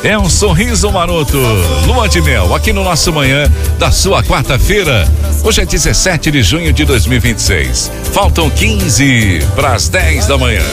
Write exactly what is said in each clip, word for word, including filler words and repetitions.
É um sorriso maroto. Lua de mel, aqui no nosso manhã da sua quarta-feira. Hoje é dezessete de junho de dois mil e vinte e seis. Faltam quinze para as dez da manhã.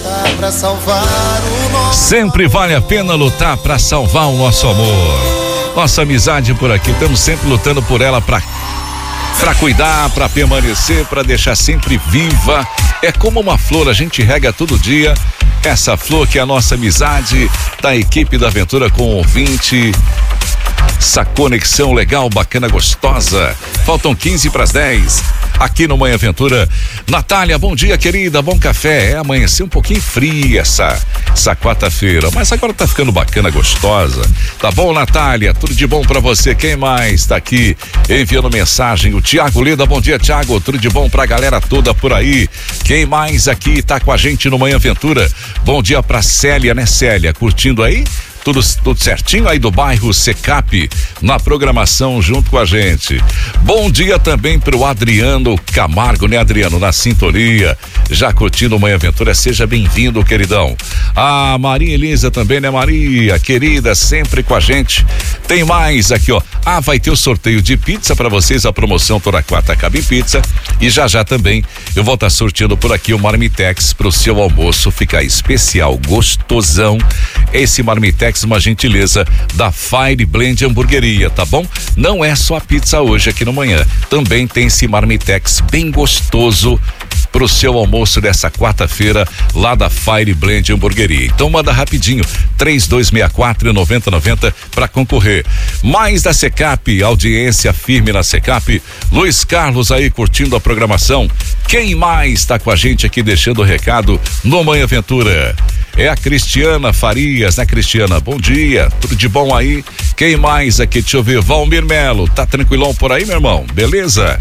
Sempre vale a pena lutar para salvar o nosso amor. Nossa amizade por aqui, estamos sempre lutando por ela para para cuidar, para permanecer, para deixar sempre viva. É como uma flor, a gente rega todo dia. Essa flor que é a nossa amizade da equipe da Aventura com o ouvinte. Essa conexão legal, bacana, gostosa. Faltam quinze para as dez. Aqui no Manhã Aventura. Natália, bom dia, querida, bom café. É, amanheceu um pouquinho fria essa, essa quarta-feira, mas agora tá ficando bacana, gostosa. Tá bom, Natália? Tudo de bom pra você. Quem mais tá aqui enviando mensagem? O Tiago Leda, bom dia, Tiago. Tudo de bom pra galera toda por aí. Quem mais aqui tá com a gente no Manhã Aventura? Bom dia pra Célia, né, Célia? Curtindo aí? Tudo, tudo certinho aí do bairro Secap na programação junto com a gente. Bom dia também pro Adriano Camargo, né, Adriano? Na sintonia, já curtindo o Manhã Aventura. Seja bem-vindo, queridão. A Maria Elisa também, né, Maria? Querida, sempre com a gente. Tem mais aqui, ó. Ah, vai ter o sorteio de pizza pra vocês, a promoção toda quarta cabe pizza. E já já também eu vou estar sorteando por aqui o Marmitex pro seu almoço ficar especial, gostosão. Esse Marmitex, uma gentileza da Fire Blend Hamburgueria, tá bom? Não é só a pizza hoje aqui no manhã, também tem esse Marmitex bem gostoso pro seu almoço dessa quarta-feira lá da Fire Blend Hamburgueria. Então manda rapidinho, três dois seis quatro, nove zero nove zero para concorrer. Mais da Secap, audiência firme na Secap. Luiz Carlos aí curtindo a programação. Quem mais tá com a gente aqui deixando o recado no Manhã Aventura? É a Cristiana Farias, né, Cristiana? Bom dia, tudo de bom aí? Quem mais aqui? Deixa eu ver, Valmir Melo, tá tranquilão por aí, meu irmão? Beleza?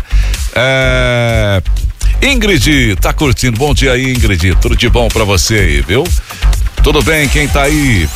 É... Ingrid, tá curtindo? Bom dia aí, Ingrid, tudo de bom pra você aí, viu? Tudo bem, quem tá aí?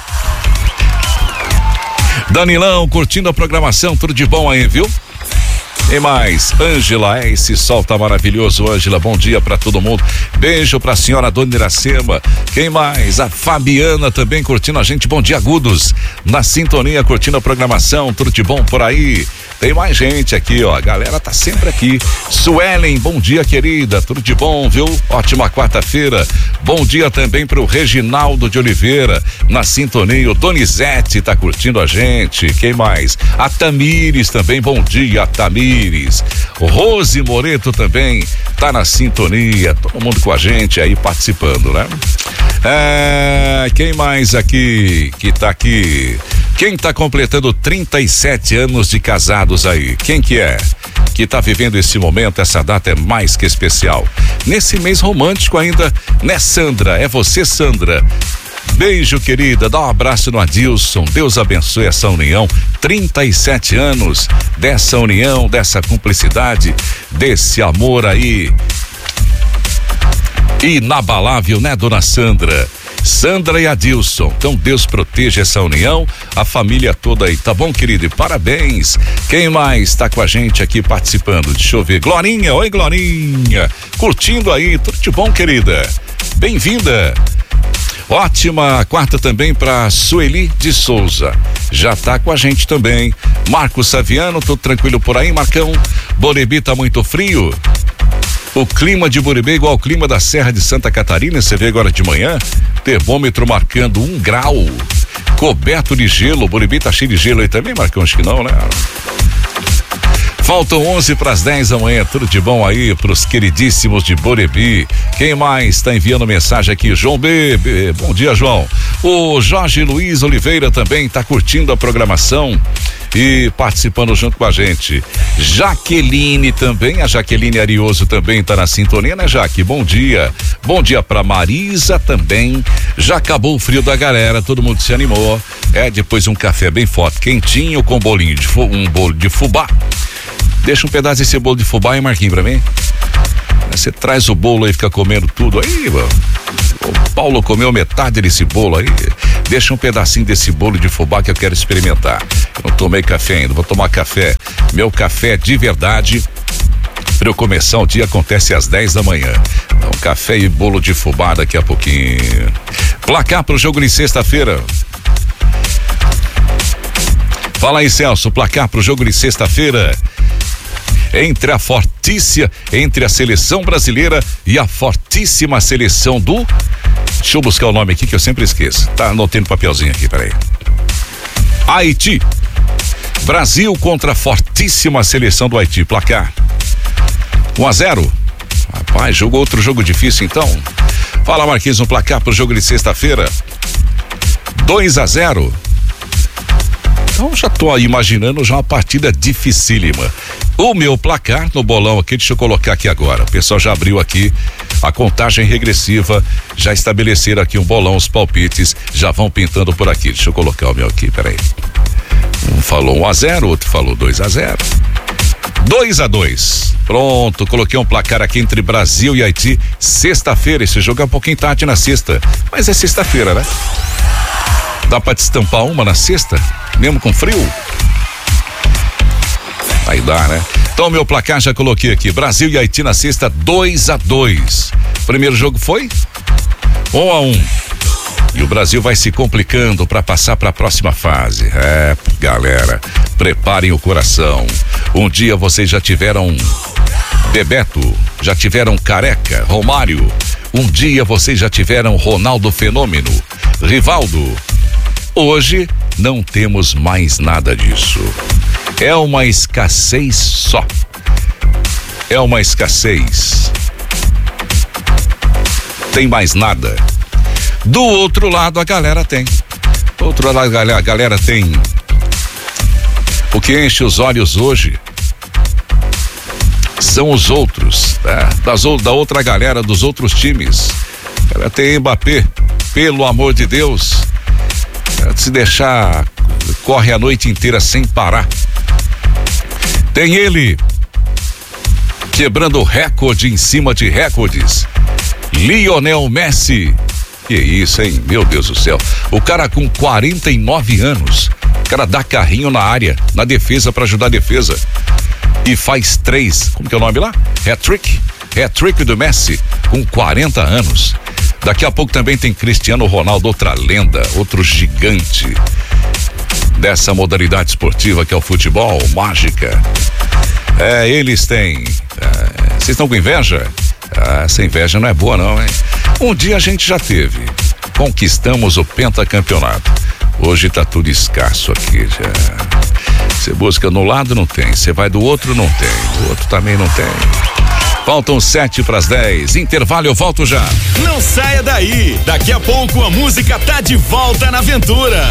Danilão, curtindo a programação, tudo de bom aí, viu? E mais, Ângela, é, esse sol tá maravilhoso, Ângela, bom dia pra todo mundo. Beijo pra senhora Dona Iracema. Quem mais? A Fabiana também curtindo a gente, bom dia, agudos, na sintonia, curtindo a programação, tudo de bom por aí. Tem mais gente aqui, ó, a galera tá sempre aqui. Suelen, bom dia, querida, tudo de bom, viu? Ótima quarta-feira. Bom dia também pro Reginaldo de Oliveira, na sintonia. O Donizete tá curtindo a gente. Quem mais? A Tamires também, bom dia, Tamires. O Rose Moreto também tá na sintonia, todo mundo com a gente aí participando, né? É, quem mais aqui que tá aqui? Quem tá completando trinta e sete anos de casados aí? Quem que é? Que tá vivendo esse momento, essa data é mais que especial. Nesse mês romântico ainda, né, Sandra? É você, Sandra. Beijo, querida, dá um abraço no Adilson, Deus abençoe essa união, trinta e sete anos dessa união, dessa cumplicidade, desse amor aí, inabalável, né, dona Sandra? Sandra e Adilson, então Deus proteja essa união, a família toda aí, tá bom, querido? E parabéns. Quem mais tá com a gente aqui participando? Deixa eu ver, Glorinha, oi Glorinha, curtindo aí, tudo de bom, querida? Bem-vinda. Ótima quarta também para Sueli de Souza, já tá com a gente também. Marcos Saviano, tudo tranquilo por aí, Marcão? Borebi tá muito frio? O clima de Borebi é igual ao clima da Serra de Santa Catarina, você vê agora de manhã, termômetro marcando um grau, coberto de gelo. Borebi tá cheio de gelo aí também, Marcão? Acho que não, né? Faltam onze para as dez da manhã, tudo de bom aí pros queridíssimos de Borebi. Quem mais está enviando mensagem aqui? João B, B, bom dia, João. O Jorge Luiz Oliveira também está curtindo a programação e participando junto com a gente. Jaqueline também, a Jaqueline Arioso também está na sintonia, né, Jaque? Bom dia. Bom dia para Marisa também. Já acabou o frio da galera, todo mundo se animou. É, depois um café bem forte, quentinho com bolinho de fu- um bolo de fubá. Deixa um pedaço desse bolo de fubá aí, Marquinhos, pra mim. Você traz o bolo aí, fica comendo tudo aí, mano. O Paulo comeu metade desse bolo aí. Deixa um pedacinho desse bolo de fubá que eu quero experimentar. Eu não tomei café ainda, vou tomar café. Meu café de verdade. Para eu começar o dia acontece às dez da manhã. Então, café e bolo de fubá daqui a pouquinho. Placar pro jogo de sexta-feira. Fala aí, Celso, placar pro jogo de sexta-feira. Entre a fortíssima, entre a seleção brasileira e a fortíssima seleção do... Deixa eu buscar o nome aqui que eu sempre esqueço. Tá anotando papelzinho aqui, peraí. Haiti. Brasil contra a fortíssima seleção do Haiti. Placar um a zero. Rapaz, jogou outro jogo difícil então. Fala, Marquinhos, um placar pro jogo de sexta-feira. dois a zero. Então já tô imaginando já uma partida dificílima. O meu placar no bolão aqui, deixa eu colocar aqui agora. O pessoal já abriu aqui a contagem regressiva, já estabeleceram aqui um bolão, os palpites já vão pintando por aqui. Deixa eu colocar o meu aqui, peraí. Um falou um a zero, outro falou dois a zero. dois a dois. Pronto, coloquei um placar aqui entre Brasil e Haiti. Sexta-feira, esse jogo é um pouquinho tarde na sexta, mas é sexta-feira, né? Dá pra destampar uma na sexta, mesmo com frio? Aí dá, né? Então o meu placar já coloquei aqui, Brasil e Haiti na sexta, dois a dois. Primeiro jogo foi um a um. E o Brasil vai se complicando para passar para a próxima fase. É, galera, preparem o coração. Um dia vocês já tiveram Bebeto, já tiveram Careca, Romário. Um dia vocês já tiveram Ronaldo Fenômeno, Rivaldo. Hoje não temos mais nada disso. É uma escassez só. É uma escassez. Tem mais nada. Do outro lado a galera tem. Do outro lado a galera, a galera tem. O que enche os olhos hoje são os outros, tá? Das, da outra galera, dos outros times. Ela tem Mbappé, pelo amor de Deus. Se deixar, corre a noite inteira sem parar. Tem ele quebrando recorde em cima de recordes, Lionel Messi. Que isso, hein? Meu Deus do céu. O cara com quarenta e nove anos, o cara dá carrinho na área, na defesa, para ajudar a defesa. E faz três, como que é o nome lá? Hat-trick. Hat-trick do Messi, com quarenta anos. Daqui a pouco também tem Cristiano Ronaldo, outra lenda, outro gigante dessa modalidade esportiva que é o futebol, mágica. É, eles têm. É, vocês estão com inveja? Ah, essa inveja não é boa não, hein? Um dia a gente já teve. Conquistamos o pentacampeonato. Hoje tá tudo escasso aqui já. Você busca no lado, não tem. Você vai do outro, não tem. Do outro também não tem. Faltam sete para as dez. Intervalo, eu volto já. Não saia daí. Daqui a pouco a música tá de volta na aventura.